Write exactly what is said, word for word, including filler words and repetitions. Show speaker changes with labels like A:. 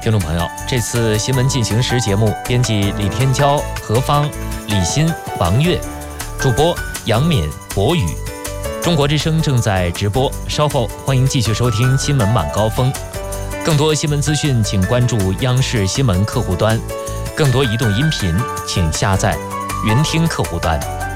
A: 听众朋友，这次新闻进行时节目，编辑李天骄、何芳、李欣、王悦，主播杨敏、博宇。中国之声正在直播，稍后欢迎继续收听新闻晚高峰。更多新闻资讯，请关注央视新闻客户端；更多移动音频，请下载云听客户端。